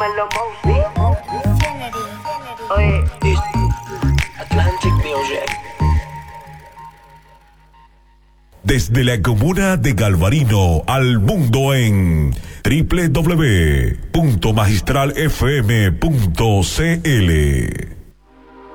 Atlantic Music. Desde la comuna de Galvarino al mundo en www.magistralfm.cl.